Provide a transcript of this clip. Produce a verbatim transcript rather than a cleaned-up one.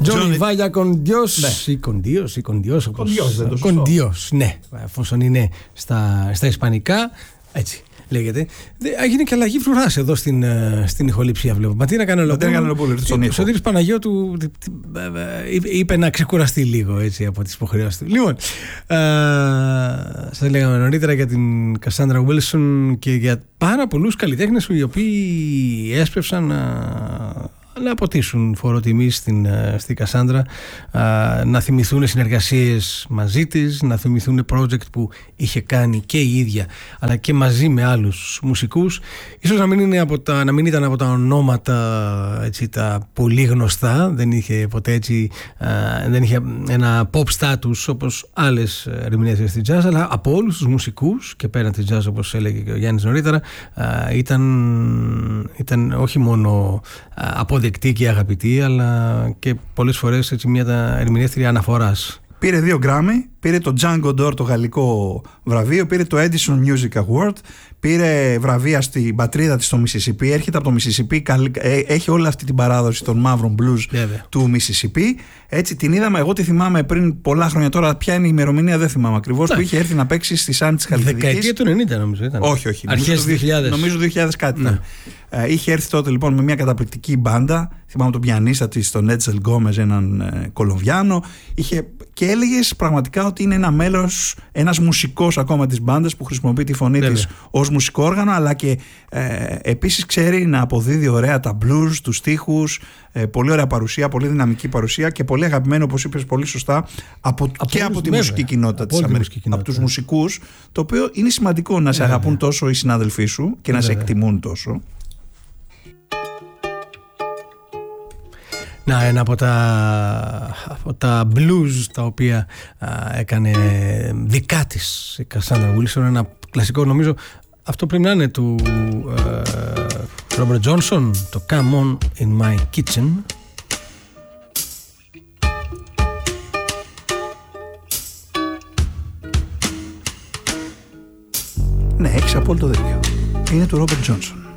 Johnny Vaya con Dios. Ναι. Ή con Dios, ή con Dios. Con Dios, δεν το σωστό. Con Dios, ναι. Εφόσον είναι στα, στα ισπανικά, έτσι λέγεται. Έγινε και αλλαγή φρουράς εδώ στην, στην ηχοληψία, βλέπω. Ματίνα Κανελοπούλου. Ο Σωτήρης Παναγιώτου είπε να ξεκουραστεί λίγο, έτσι, από τις υποχρεώσεις του. Λοιπόν, σας λέγαμε νωρίτερα για την Κασάνδρα Βίλσον και για πάρα πολλούς καλλιτέχνες οι οποίοι έσπευσαν να να αποτίσουν φόρο τιμής στην, στη Κασάνδρα, να θυμηθούν συνεργασίες μαζί της, να θυμηθούν project που είχε κάνει και η ίδια αλλά και μαζί με άλλους μουσικούς. Ίσως να μην, είναι από τα, να μην ήταν από τα ονόματα, έτσι, τα πολύ γνωστά, δεν είχε ποτέ έτσι, δεν είχε ένα pop status όπως άλλες ερμηνείες στη jazz, αλλά από όλους τους μουσικούς και πέραν της jazz, όπως έλεγε και ο Γιάννης νωρίτερα, ήταν, ήταν όχι μόνο από δεκτή και αγαπητή, αλλά και πολλές φορές έτσι μια ερμηνεύτρια αναφοράς. Πήρε δύο Grammy, πήρε το Django d'Or, το γαλλικό βραβείο, πήρε το Edison Music Award, πήρε βραβεία στην πατρίδα της στο Μισισιπί, έρχεται από το Μισισιπί, έχει όλη αυτή την παράδοση των μαύρων blues Βέβαια. του Μισισιπί. Έτσι την είδαμε, εγώ τη θυμάμαι πριν πολλά χρόνια, τώρα ποια είναι η ημερομηνία δεν θυμάμαι ακριβώς, που είχε έρθει να παίξει στη Σάνη της Χαλκιδικής. Δεκαετία του ενενήντα νομίζω ήταν. Όχι, όχι. Αρχές του δύο χιλιάδες. Νομίζω δύο χιλιάδες κάτι ήταν. Ναι. Είχε έρθει τότε λοιπόν με μια καταπληκτική μπάντα. Θυμάμαι τον πιανίστα της, τον Έτζελ Γκόμεζ, έναν ε, Κολομβιάνο. Είχε, και έλεγες πραγματικά ότι είναι ένα μέλος, ένας μουσικός ακόμα της μπάντας που χρησιμοποιεί τη φωνή Βέβαια. της ως μουσικό όργανο, αλλά και ε, επίσης ξέρει να αποδίδει ωραία τα blues, τους στίχους, ε, πολύ ωραία παρουσία, πολύ δυναμική παρουσία και πολύ αγαπημένο, όπως είπες πολύ σωστά, από, από και από τη βέβαια. μουσική κοινότητα της Αμερικής, από τους μουσικούς, το οποίο είναι σημαντικό να σε Βέβαια. αγαπούν τόσο οι συνάδελφοί σου και Βέβαια. να σε εκτιμούν τόσο. Να, ένα από τα, από τα blues τα οποία α, έκανε δικά της η Κασάνδρα Βίλσον, ένα κλασικό, νομίζω αυτό πρέπει να είναι του Ρόμπερτ Τζόνσον, το Come On In My Kitchen. Ναι, έχεις απόλυτο δίκιο. Είναι του Ρόμπερτ Τζόνσον.